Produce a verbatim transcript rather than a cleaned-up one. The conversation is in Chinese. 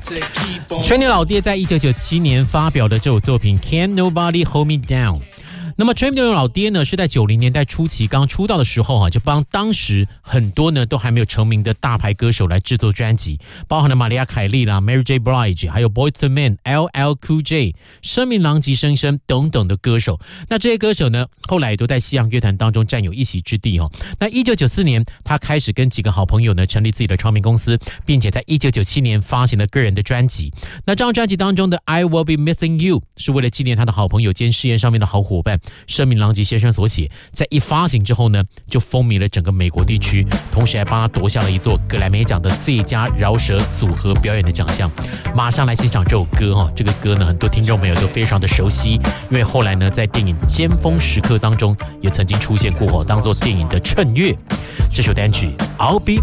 吹牛老爹在一九九七年发表的这首作品《Can't Nobody Hold Me Down》。那么吹牛老爹呢，是在九零年代初期刚出道的时候啊，就帮当时很多呢都还没有成名的大牌歌手来制作专辑，包含了玛丽亚凯莉啦、Mary J. Blige， 还有 Boyz two Men、L L Cool J、声名狼藉生生等等的歌手。那这些歌手呢，后来也都在西洋乐坛当中占有一席之地哦。那一九九四年，他开始跟几个好朋友呢成立自己的唱片公司，并且在一九九七年发行了个人的专辑。那这张专辑当中的 I Will Be Missing You 是为了纪念他的好朋友兼事业上面的好伙伴声名狼藉先生所写，在一发行之后呢，就风靡了整个美国地区，同时还帮他夺下了一座格莱美奖的最佳饶舌组合表演的奖项。马上来欣赏这首歌哈，这个歌呢，很多听众朋友都非常的熟悉，因为后来呢，在电影《尖峰时刻》当中也曾经出现过，当做电影的衬乐。这首单曲 I'll Be